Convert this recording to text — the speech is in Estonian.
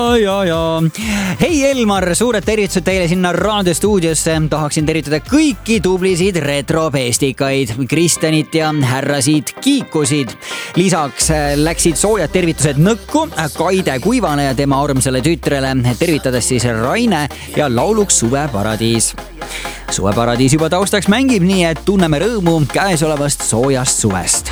Hei Elmar, suured tervitused teile sinna raadiostuudiosse. Tahaksin tervitada kõiki tublisid retropestikaid, Kristjanit ja härrasid Kiikusid. Lisaks läksid soojad tervitused Nõkku, Kaide Kuivale ja tema armsale tütrele, tervitades siis Raine ja lauluks Suveparadiis. Suveparadiis juba taustaks mängib, nii et tunneme rõõmu käesolevast soojast suvest.